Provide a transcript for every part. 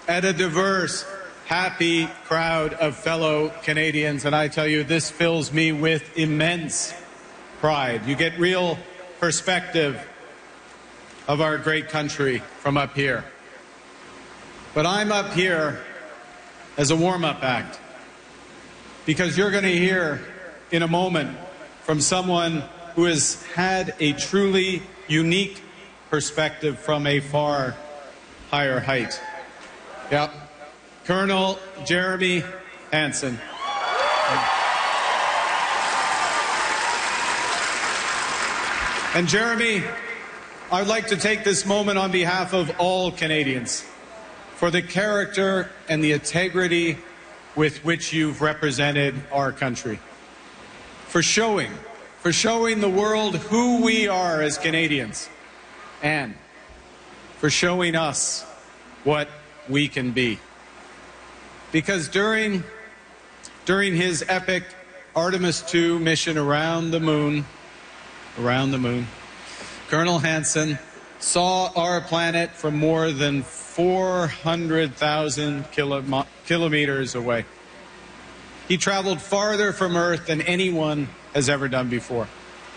at a diverse, happy crowd of fellow Canadians, and I tell you, this fills me with immense pride. You get real perspective of our great country from up here. But I'm up here as a warm-up act, because you're going to hear in a moment from someone who has had a truly unique perspective from a far higher height. Yep. Colonel Jeremy Hansen. And Jeremy, I would like to take this moment on behalf of all Canadians for the character and the integrity with which you've represented our country. For showing the world who we are as Canadians, and for showing us what we can be. Because during his epic Artemis II mission around the moon, Colonel Hansen saw our planet from more than 400,000 kilometers away. He traveled farther from Earth than anyone has ever done before.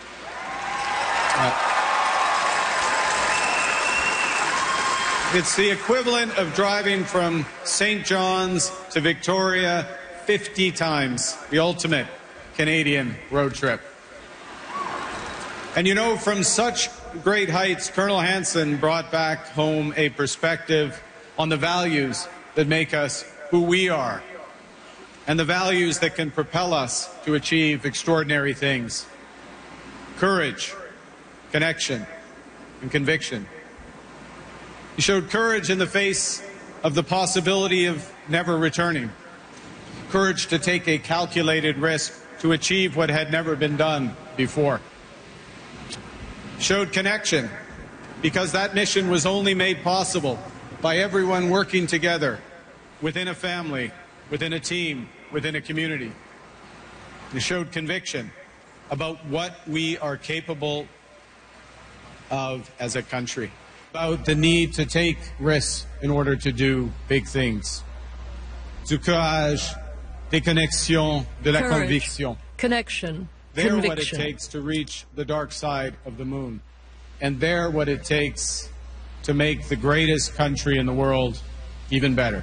It's the equivalent of driving from St. John's to Victoria 50 times, the ultimate Canadian road trip. And you know, from such great heights, Colonel Hansen brought back home a perspective on the values that make us who we are, and the values that can propel us to achieve extraordinary things. Courage, connection, and conviction. He showed courage in the face of the possibility of never returning. Courage to take a calculated risk to achieve what had never been done before. Showed connection because that mission was only made possible by everyone working together within a family, within a team, within a community. He showed conviction about what we are capable of as a country, about the need to take risks in order to do big things. Du courage, des connexions, de la conviction. Connection, They're conviction. what it takes to reach the dark side of the moon. And they're what it takes to make the greatest country in the world even better.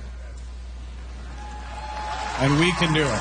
And we can do it.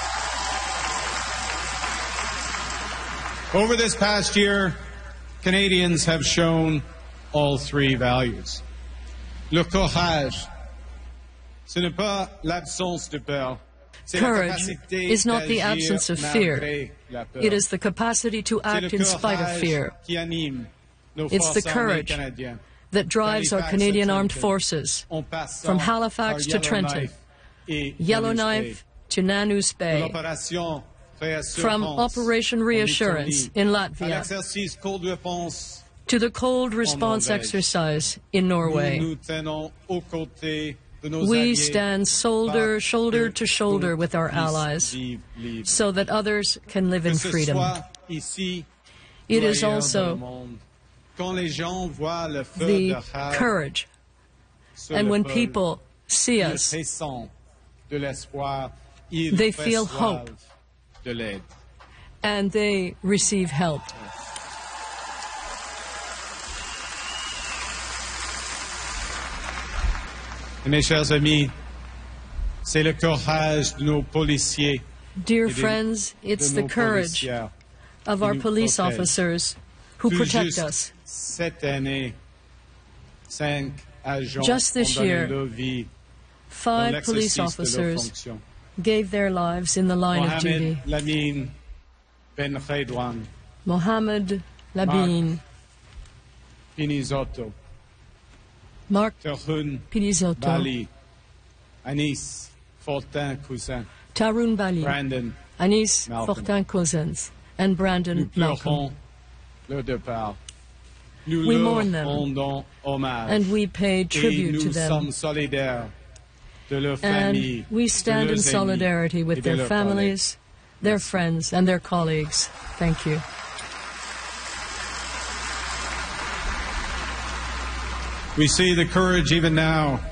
Over this past year, Canadians have shown all three values. Le courage, ce n'est pas l'absence de peur. Courage is not the absence of fear. It is the capacity to act in spite of fear. It's the courage that drives our Canadian Armed Forces from Halifax to Trenton, Yellowknife to Nanu's Bay, from Operation Reassurance in Latvia to the cold response exercise in Norway. We stand shoulder to shoulder with our allies so that others can live in freedom. It is also the courage, and when people see us, they feel hope and they receive help. Mes chers amis, c'est le courage de nos policiers. Dear friends, it's the courage of our police officers who protect us. Just this year, 5 police officers gave their lives in the line of duty. Mohamed Labine, Marc Pinizotto, Anis Fortin-Cousin, Tarun Bali, Brandon, Anis Fortin-Cousins, and Brandon Malcolm. We mourn them, and we pay tribute to them, and we stand in solidarity with their families, their friends, and their colleagues. Thank you. We see the courage even now